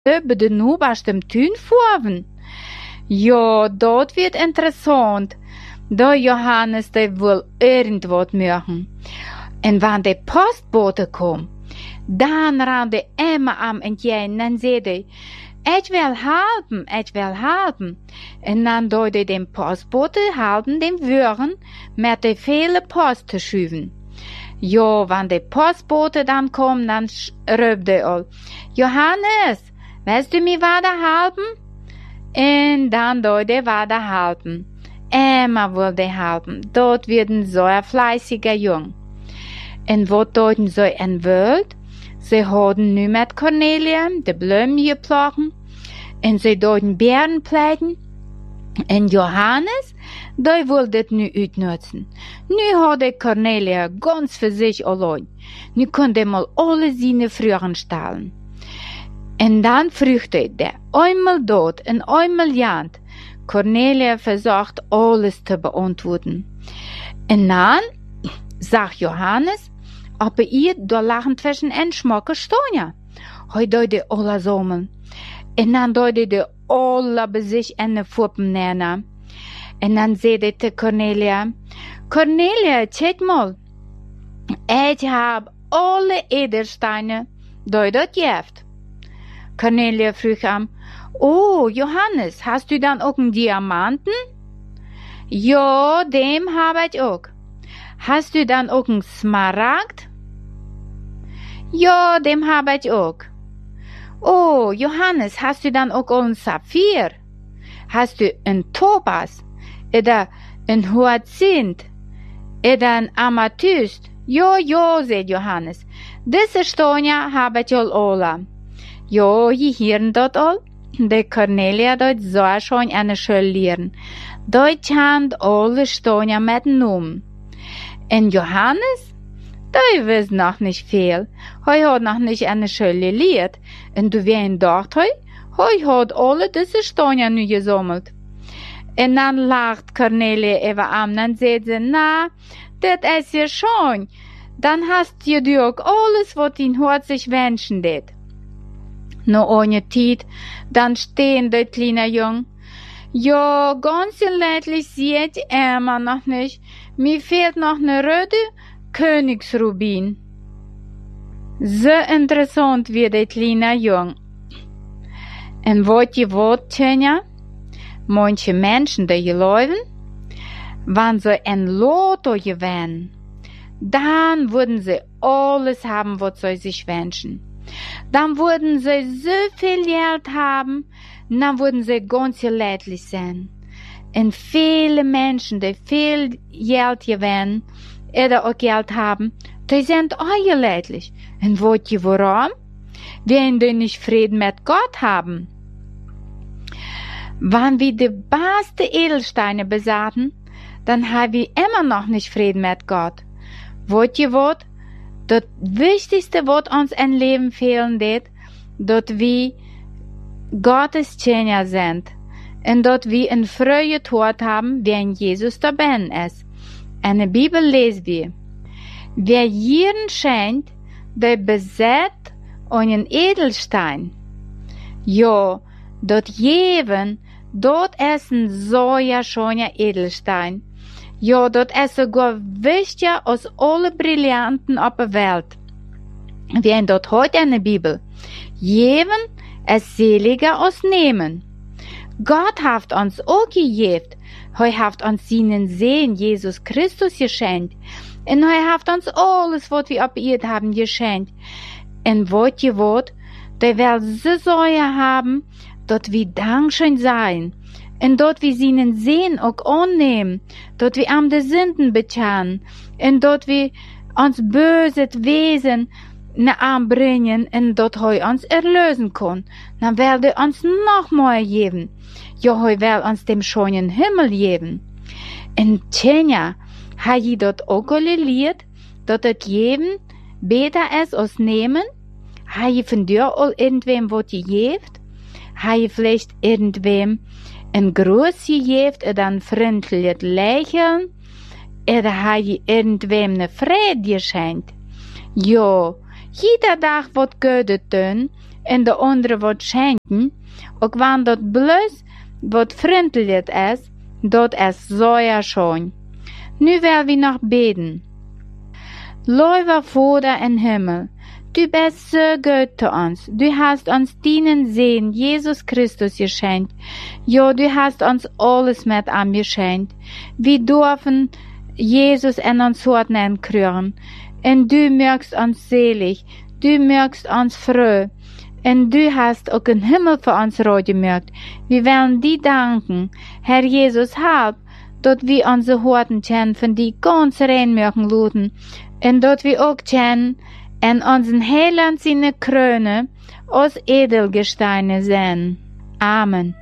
bij de nubarstem tuin vorven. Ja, dat wird interessant. Da Johannes de wohl irgendwas machen. En wanneer de postbote kom, dan rande Emma am entgegen en zei ich will helpen. En dan deute dem postbote helpen dem Würgen met de vele post te schuiven. Ja, wanneer de postbote dan kom, dan röpte al, Johannes, willst du mir weiter helpen? En dan deute weiter helpen. Emma wilde helpen. Dat wird een zeer fleißiger Jung. En wat deuten zij en wild? Ze hadden nu met Cornelia de bloemen geploegen. En ze deuten Beeren pleiten. En Johannes, die wilde het nu uitnutzen. Nu had Cornelia ganz für sich allein. Nu konnte mal alle seine Frühren stellen. En dan früchte der einmal dort en einmal jant. Cornelia versucht alles zu beantworten. En dan sagt Johannes, aber ihr da lachen zwischen en schmocke Stonja. Hoi deute alle sommen. En dan deute de alle bei sich en Fuppen näher. En dan zei Cornelia, Cornelia, check mal. Ich hab alle Edelsteine, die dort jeft. Cornelia frug am, oh, Johannes, hast du dann auch einen Diamanten? Ja, dem habe ich auch. Hast du dann auch einen Smaragd? Ja, dem habe ich auch. Oh, Johannes, hast du dann auch einen Saphir? Hast du einen Topaz? Oder einen Hyazinth? Oder einen Amethyst? Ja, sagt Johannes. Diese Steine habe ich alle. Ja, je hören dort all. De Cornelia dort so schon eine Schule lernen. Dort hand alle Steine mit Namen. En Johannes? Der weiß noch nicht viel. Hij hat noch nicht eine Schule gelehrt. Und du wen dort hij hat alle diese Steine nu gesammelt. En dann lacht Cornelia über am, dann sagt sie, na, das ist ja schon. Dann hast du auch alles, was dein Herz sich wünschen det. No ohne Tid, dann stehen der kleine Jung. Ja, ganz leidlich sieht Emma noch nicht. Mir fehlt noch ne rote Königsrubin. So interessant wird der kleine Jung. En wat je wat, Tjenja? Manche Menschen, die geloven, wann sie ein Lotto gewinnen, dann würden sie alles haben, was sie sich wünschen. Dann würden sie so viel Geld haben, dann würden sie ganz leidlich sein. Und viele Menschen, die viel Geld gewinnen, oder auch Geld haben, die sind auch leidlich. Und wollt ihr warum? Wenn die nicht Frieden mit Gott haben. Wenn wir die besten Edelsteine besaßen, dann haben wir immer noch nicht Frieden mit Gott. Wollt ihr was? Das Wichtigste, was uns im Leben fehlen wird, dass wir Gottes Kinder sind und dass wir einen freien Tod haben, wenn Jesus dabei ist. In der Bibel lesen wir, wer jeden schenkt, der besitzt einen Edelstein. Ja, dort jeden, dort ist ein so ja schöner Edelstein. Ja, dort ist sogar wichtiger als alle Brillanten auf der Welt. Wie dort heute in der Bibel. Geben ist seliger als nehmen. Gott hat uns auch gegeben. Er hat uns seinen Sohn Jesus Christus geschenkt. Und er hat uns alles, was wir auf Erde haben, geschenkt. Und was ihr wollt, der will so Säure haben, dass wir Dankeschön sein. Und dort wir seinen Sehen auch annehmen, dort wir am de Sünden bekennen, und dort wir uns böses Wesen anbringen, und dort er uns erlösen kann. Dann will er uns noch mehr geben. Ja, er will uns dem schönen Himmel geben. Und Tjenja, hat je dort auch gelehrt, dass das Geben besser ist als nehmen? Hat je von dir all irgendwem was gegeben? Hat je vielleicht irgendwem ein Gruß gegeben oder ein freundliches Lächeln? Oder hat je irgendwem eine Freude geschenkt? Ja, jeder Tag wird Gott tun, en de andere wat schenken, ook wanneer dat bloos wat vriendelijk is, dat is zeer schön. Nu will wir noch beten. Lieber Vater im Himmel, du bist so gut zu uns. Du hast uns deinen Segen, Jesus Christus, geschenkt. Ja, du hast uns alles mit ihm geschenkt. Wir dürfen Jesus in uns Hort kriegen. Und du mögst uns selig, du mögst uns froh. Und du hast auch den Himmel für uns rot gemacht. Wir wollen dir danken, Herr Jesus, halb, dort wir unsere Horten kennen, von die ganz rein mögen luten. Und dort wir auch kennen, en unseren Heiland seine Krone aus Edelgesteine sehen. Amen.